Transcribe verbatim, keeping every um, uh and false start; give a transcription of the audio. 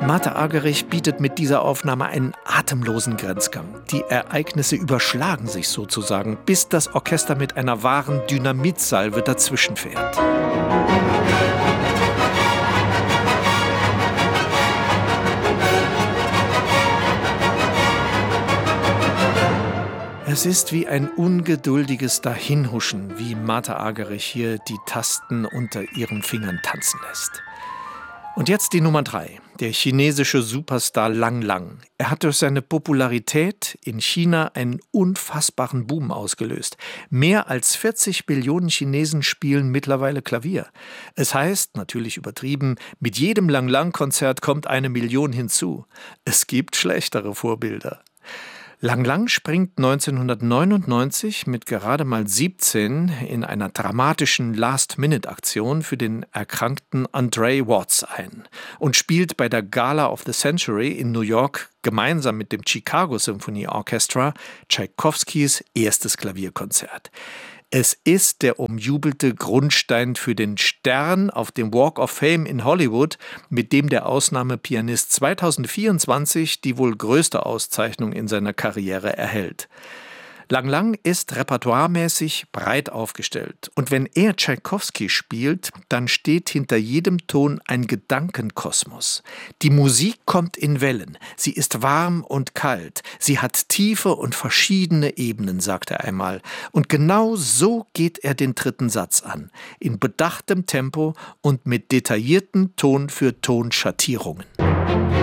Mate Agerich bietet mit dieser Aufnahme einen atemlosen Grenzgang. Die Ereignisse überschlagen sich sozusagen, bis das Orchester mit einer wahren Dynamitsalve dazwischenfährt. Es ist wie ein ungeduldiges Dahinhuschen, wie Mate Agerich hier die Tasten unter ihren Fingern tanzen lässt. Und jetzt die Nummer drei, der chinesische Superstar Lang Lang. Er hat durch seine Popularität in China einen unfassbaren Boom ausgelöst. Mehr als vierzig Millionen Chinesen spielen mittlerweile Klavier. Es heißt, natürlich übertrieben, mit jedem Lang Lang-Konzert kommt eine Million hinzu. Es gibt schlechtere Vorbilder. Lang Lang springt neunzehnhundertneunundneunzig mit gerade mal siebzehn in einer dramatischen Last-Minute-Aktion für den erkrankten Andre Watts ein und spielt bei der Gala of the Century in New York gemeinsam mit dem Chicago Symphony Orchestra Tschaikowskis erstes Klavierkonzert. Es ist der umjubelte Grundstein für den Stern auf dem Walk of Fame in Hollywood, mit dem der Ausnahmepianist zweitausendvierundzwanzig die wohl größte Auszeichnung in seiner Karriere erhält. Lang Lang ist repertoiremäßig breit aufgestellt. Und wenn er Tschaikowski spielt, dann steht hinter jedem Ton ein Gedankenkosmos. Die Musik kommt in Wellen. Sie ist warm und kalt. Sie hat tiefe und verschiedene Ebenen, sagt er einmal. Und genau so geht er den dritten Satz an. In bedachtem Tempo und mit detaillierten Ton-für-Ton-Schattierungen.